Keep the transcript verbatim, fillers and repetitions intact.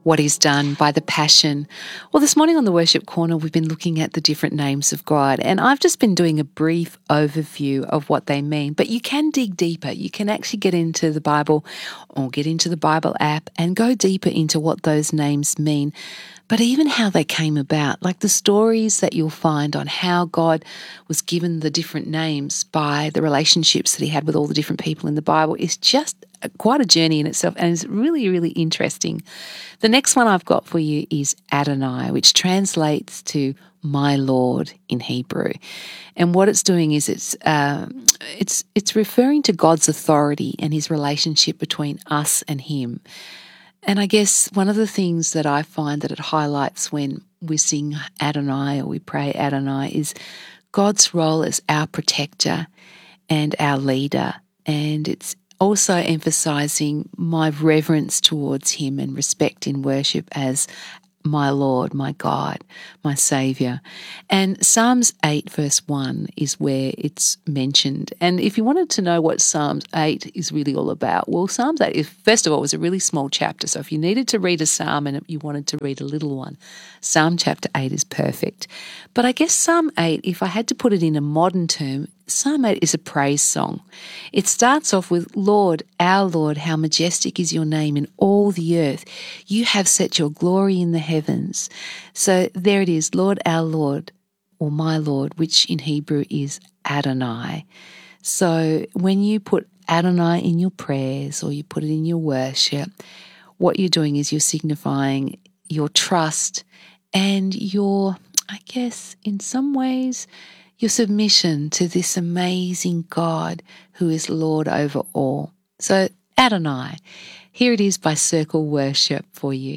what He's done by the Passion. Well, this morning on the Worship Corner, we've been looking at the different names of God, and I've just been doing a brief overview of what they mean, but you can dig deeper. You can actually get into the Bible or get into the Bible app and go deeper into what those names mean, but even how they came about, like the stories that you'll find on how God was given the different names by the relationships that He had with all the different people in the Bible is just quite a journey in itself, and it's really, really interesting. The next one I've got for you is Adonai, which translates to my Lord in Hebrew. And what it's doing is it's um, it's it's referring to God's authority and His relationship between us and Him. And I guess one of the things that I find that it highlights when we sing Adonai or we pray Adonai is God's role as our protector and our leader. And it's also emphasizing my reverence towards Him and respect in worship as my Lord, my God, my Saviour. And Psalms eight verse one is where it's mentioned. And if you wanted to know what Psalms eight is really all about, well, Psalms eight, is, first of all, was a really small chapter. So if you needed to read a psalm and you wanted to read a little one, Psalm chapter eight is perfect. But I guess Psalm eight, if I had to put it in a modern term, Psalm eight is a praise song. It starts off with, Lord, our Lord, how majestic is your name in all the earth. You have set your glory in the heavens. So there it is, Lord, our Lord, or my Lord, which in Hebrew is Adonai. So when you put Adonai in your prayers or you put it in your worship, what you're doing is you're signifying your trust and your, I guess, in some ways, your submission to this amazing God who is Lord over all. So Adonai, here it is by Circle Worship for you.